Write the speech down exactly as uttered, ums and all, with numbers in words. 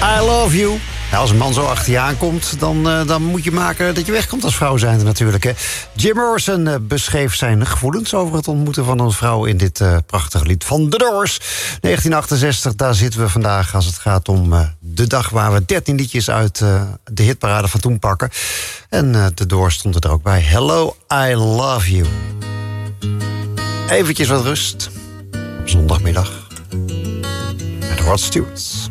I love you. Nou, als een man zo achter je aankomt, dan, uh, dan moet je maken dat je wegkomt als vrouw zijnde natuurlijk. Hè. Jim Morrison uh, beschreef zijn gevoelens over het ontmoeten van een vrouw in dit uh, prachtige lied van The Doors. negentien achtenzestig, daar zitten we vandaag als het gaat om uh, de dag waar we dertien liedjes uit uh, de hitparade van toen pakken. En uh, The Doors stond er ook bij. Hello, I love you. Eventjes wat rust. Op zondagmiddag. Met Rod Stewart.